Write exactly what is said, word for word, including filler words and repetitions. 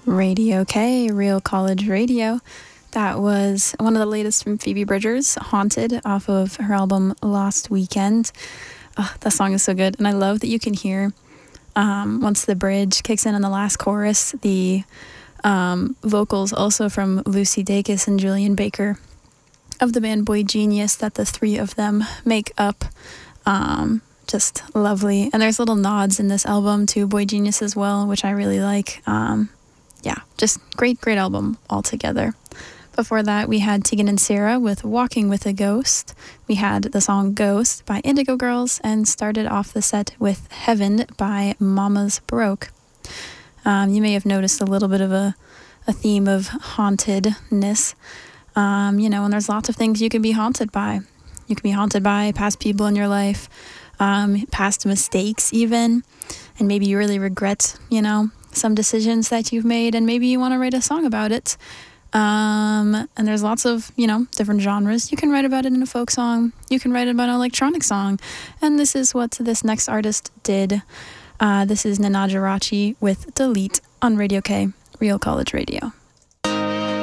Radio K, Real College Radio. That was one of the latest from Phoebe Bridgers, Haunted, off of her album Lost Weekend. Oh, that song is so good. And I love that you can hear, um, once the bridge kicks in on the last chorus, the um, vocals also from Lucy Dacus and Julian Baker of the band Boy Genius that the three of them make up. Um, just lovely. And there's little nods in this album to Boy Genius as well, which I really like. Um, yeah, just great, great album altogether. Before that, we had Tegan and Sara with Walking with a Ghost. We had the song Ghost by Indigo Girls and started off the set with Heaven by Mama's Baroque. Um, you may have noticed a little bit of a, a theme of hauntedness. Um, you know, and there's lots of things you can be haunted by. You can be haunted by past people in your life, um, past mistakes even, and maybe you really regret, you know, some decisions that you've made, and maybe you want to write a song about it. Um, and there's lots of, you know, different genres. You can write about it in a folk song. You can write about an electronic song. And this is what this next artist did. Uh, this is Nana Jirachi with Delete on Radio K, Real College Radio.